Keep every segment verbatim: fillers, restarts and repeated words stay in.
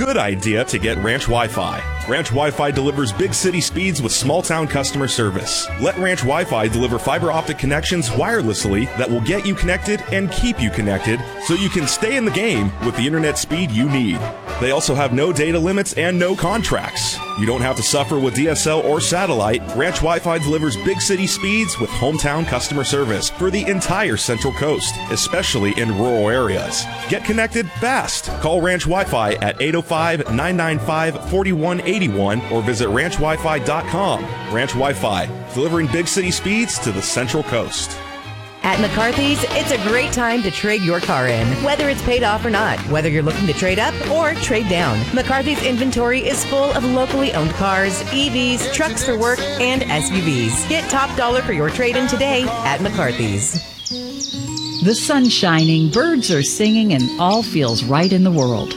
good idea to get Ranch Wi-Fi. Ranch Wi-Fi delivers big city speeds with small-town customer service. Let Ranch Wi-Fi deliver fiber optic connections wirelessly that will get you connected and keep you connected so you can stay in the game with the internet speed you need. They also have no data limits and no contracts. You don't have to suffer with D S L or satellite. Ranch Wi-Fi delivers big city speeds with hometown customer service for the entire Central Coast, especially in rural areas. Get connected fast. Call Ranch Wi-Fi at eight oh five, nine nine five, four one eight one or visit ranch wi fi dot com. Ranch Wi-Fi, delivering big city speeds to the Central Coast. At McCarthy's, it's a great time to trade your car in, whether it's paid off or not, whether you're looking to trade up or trade down. McCarthy's inventory is full of locally owned cars, E Vs, trucks for work, and S U Vs. Get top dollar for your trade-in today at McCarthy's. The sun's shining, birds are singing, and all feels right in the world.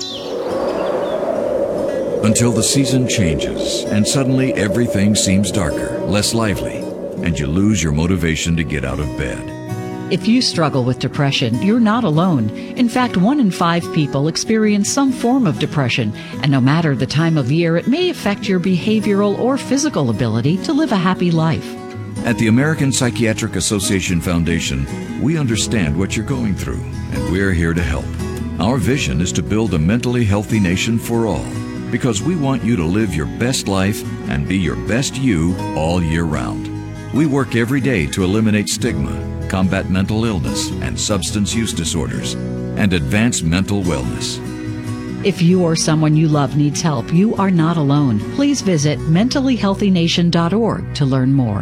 Until the season changes, and suddenly everything seems darker, less lively, and you lose your motivation to get out of bed. If you struggle with depression, you're not alone. In fact, one in five people experience some form of depression, and no matter the time of year, it may affect your behavioral or physical ability to live a happy life. At the American Psychiatric Association Foundation, we understand what you're going through, and we're here to help. Our vision is to build a mentally healthy nation for all, because we want you to live your best life and be your best you all year round. We work every day to eliminate stigma, combat mental illness and substance use disorders, and advance mental wellness. If you or someone you love needs help, you are not alone. Please visit mentally healthy nation dot org to learn more.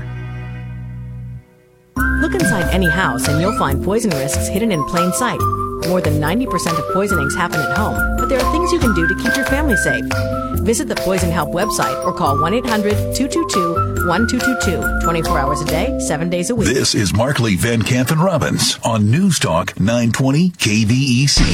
Look inside any house and you'll find poison risks hidden in plain sight. More than ninety percent of poisonings happen at home, but there are things you can do to keep your family safe. Visit the Poison Help website or call one eight hundred, two two two, one two two two, twenty-four hours a day, seven days a week. This is Markley, Van Camp, and Robbins on News Talk nine twenty K V E C.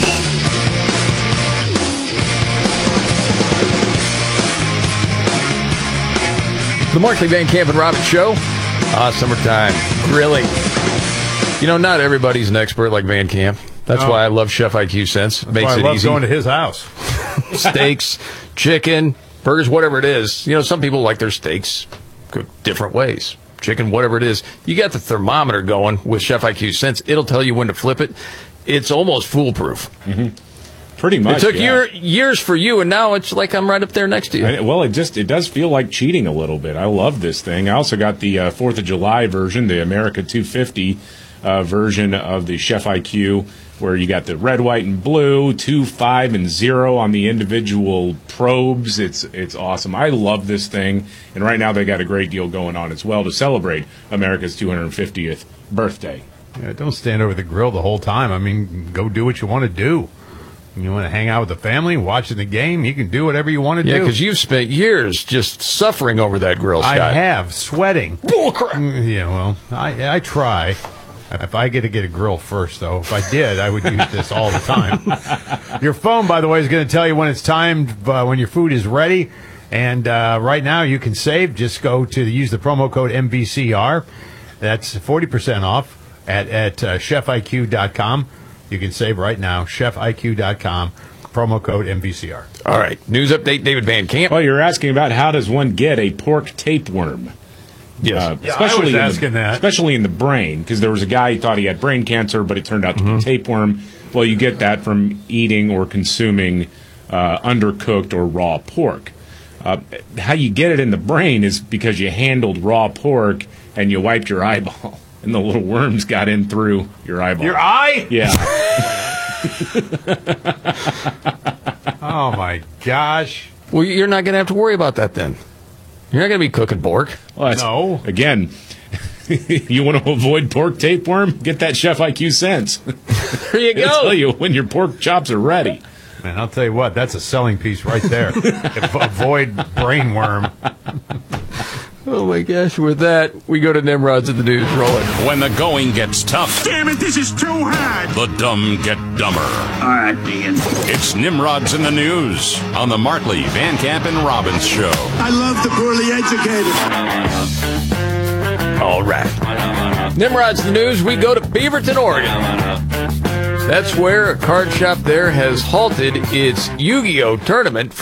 The Markley, Van Camp, and Robbins Show. Ah, summertime. Grilling. You know, not everybody's an expert like Van Camp. That's no. why I love Chef I Q Sense. That's Makes why I it love easy. going to his house. Steaks, chicken, burgers, whatever it is. You know, some people like their steaks cooked different ways. Chicken, whatever it is. You got the thermometer going with Chef I Q Sense. It'll tell you when to flip it. It's almost foolproof. Mm-hmm. Pretty much. It took yeah. year, years for you, and now it's like I'm right up there next to you. I, well, it just it does feel like cheating a little bit. I love this thing. I also got the uh, fourth of July version, the America two fifty uh, version of the Chef I Q, where you got the red, white, and blue, two, five, and zero on the individual probes. It's it's awesome. I love this thing. And right now they got a great deal going on as well to celebrate America's two hundred fiftieth birthday. Yeah, don't stand over the grill the whole time. I mean, go do what you want to do. You want to hang out with the family, watching the game, you can do whatever you want to yeah, do. Yeah, because you've spent years just suffering over that grill, Scott. I have, sweating. Bullcrap. Yeah, well, I, I try. If I get to get a grill first, though, if I did, I would use this all the time. Your phone, by the way, is going to tell you when it's time, uh, when your food is ready. And uh, right now, you can save. Just go to use the promo code M V C R. That's forty percent off at, at uh, chef I Q dot com. You can save right now, chef I Q dot com, promo code M V C R. All right. News update, David Van Camp. Well, you're asking about how does one get a pork tapeworm? Yes. Uh, yeah, especially I was asking in the, that. Especially in the brain, because there was a guy who thought he had brain cancer, but it turned out to mm-hmm. be tapeworm. Well, you get that from eating or consuming uh, undercooked or raw pork. Uh, how you get it in the brain is because you handled raw pork and you wiped your eyeball. And the little worms got in through your eyeball. Your eye? Yeah. Oh, my gosh. Well, you're not going to have to worry about that then. You're not going to be cooking pork. Well, no. Again, you want to avoid pork tapeworm? Get that Chef I Q Sense. There you It'll go. tell you when your pork chops are ready. Man, I'll tell you what, that's a selling piece right there. Avoid brainworm. Oh, my gosh. With that, we go to Nimrod's in the news. Roll it. When the going gets tough. Damn it, this is too hard. The dumb get dumber. All right, Dean. It's Nimrod's in the news on the Markley, Van Camp, and Robbins Show. I love the poorly educated. All right. Nimrod's in the news. We go to Beaverton, Oregon. That's where a card shop there has halted its Yu-Gi-Oh tournament